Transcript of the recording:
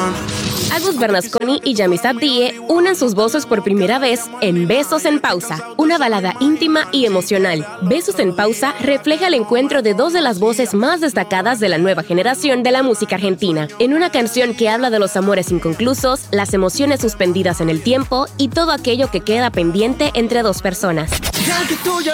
Agus Bernasconi y Yamis Abdie unen sus voces por primera vez en Besos en Pausa, una balada íntima y emocional. Besos en Pausa refleja el encuentro de dos de las voces más destacadas de la nueva generación de la música argentina, en una canción que habla de los amores inconclusos, las emociones suspendidas en el tiempo y todo aquello que queda pendiente entre dos personas.